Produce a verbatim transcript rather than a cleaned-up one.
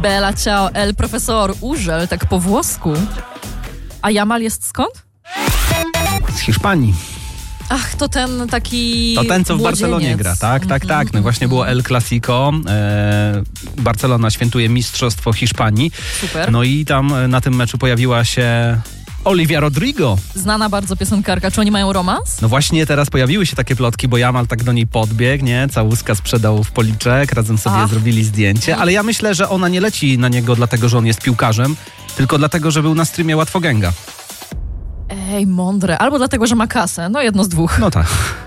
Bella ciao, el profesor, Urzel, tak po włosku. A Jamal jest skąd? Z Hiszpanii. Ach, to ten taki To ten, co w młodzieniec. Barcelonie gra, tak, tak, tak. No właśnie było El Clasico. E, Barcelona świętuje Mistrzostwo Hiszpanii. Super. No i tam na tym meczu pojawiła się Olivia Rodrigo. Znana bardzo piosenkarka. Czy oni mają romans? No właśnie teraz pojawiły się takie plotki, bo Jamal tak do niej podbiegł, nie? Całuska sprzedał w policzek, razem sobie Ach. zrobili zdjęcie, ale ja myślę, że ona nie leci na niego dlatego, że on jest piłkarzem, tylko dlatego, że był na streamie Łatwogęga. Ej, mądre. Albo dlatego, że ma kasę. No jedno z dwóch. No tak.